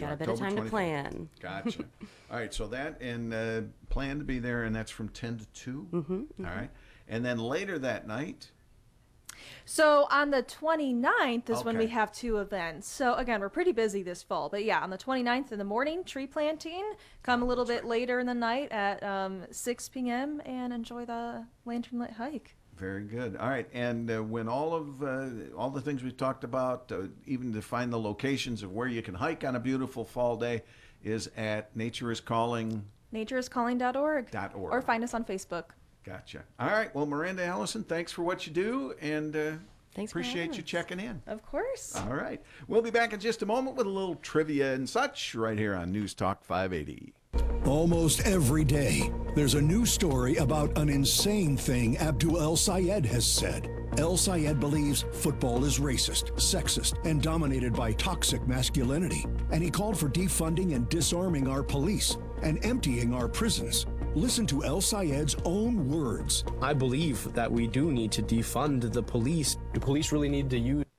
got a bit of October time to 24th. plan. Gotcha. All right, so that and plan to be there, and that's from 10 to 2? Mm-hmm. All right. And then later that night, So on the 29th is when we Okay. have two events. So again, we're pretty busy this fall. But yeah, on the 29th in the morning, tree planting. Come a little bit later in the night at 6 p.m. and enjoy the Lantern Lit hike. very good. All right, and when all the things we've talked about, even to find the locations of where you can hike on a beautiful fall day, is at natureiscalling.org. natureiscalling.org. Or find us on Facebook. Gotcha. All right. Well, Miranda Allison, thanks for what you do, and Thanks for appreciate having you us. checking in. Of course. All right. We'll be back in just a moment with a little trivia and such right here on News Talk 580. Almost every day, there's a new story about an insane thing Abdul El Sayed has said. El Sayed believes football is racist, sexist, and dominated by toxic masculinity. And he called for defunding and disarming our police and emptying our prisons. Listen to El Sayed's own words. I believe that we do need to defund the police. The police really need to use